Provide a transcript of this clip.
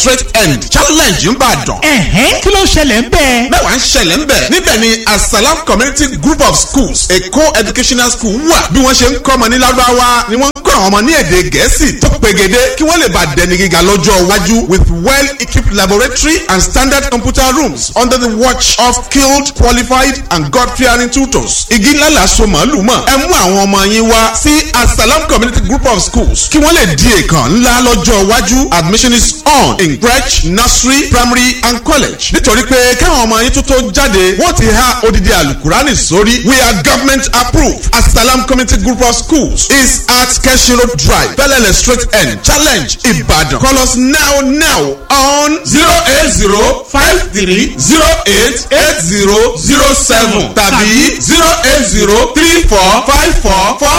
straight end challenge ń bàdàn. kí ló ṣẹlẹ̀ ń bẹ́ẹ̀. mẹ́wàá ń ṣẹlẹ̀ ń bẹ̀. níbẹ̀ ni Asalam Community Group of Schools a co-educational school wà. bí wọ́n ṣe ń kọ́ ọmọ ní Lárúbáwá ni wọ́n ń kọ́ àwọn ọmọ ní èdè Gẹ̀ẹ́sì tó pegede kí wọ́n lè bá dẹni gíga lọ́jọ́ iwájú with well-equipped laboratory and standard computer rooms under the watch of skilled, qualified and God-fearing tutors. igi ńlá la so màálù mọ̀. ẹ mú àwọn ọmọ yín wá sí Asalam Community Group of Schools kí wọ́n lè di èèkàn ńlá lọ́jọ́ iwájú. Admission is on in crèche, nursery, primary and college. nítorí pé káwọn ọmọ yín tó jáde wọ́n ti há odidi alukurani sórí. we are government approved. Asalam Community Group of Schools is at Keshi Road Drive, Bellele Straight End, Challenge, Ibadan. Call us now on 08053088007 tàbí 0803454